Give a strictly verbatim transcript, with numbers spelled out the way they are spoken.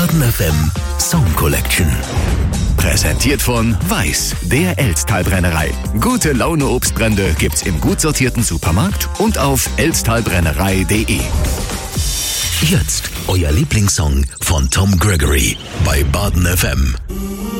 Baden F M Song Collection. Präsentiert von Weiß, der Elsttalbrennerei. Gute Laune Obstbrände gibt's im gut sortierten Supermarkt und auf elsttalbrennerei punkt de. Jetzt euer Lieblingssong von Tom Gregory bei Baden F M.